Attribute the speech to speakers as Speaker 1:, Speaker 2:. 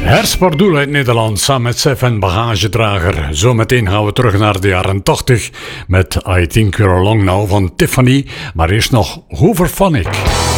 Speaker 1: Hersport uit Nederland samen met Sef en Bagagedrager. Zometeen gaan we terug naar de jaren 80 met I Think You're Along Now van Tiffany. Maar eerst nog Hooverphonic.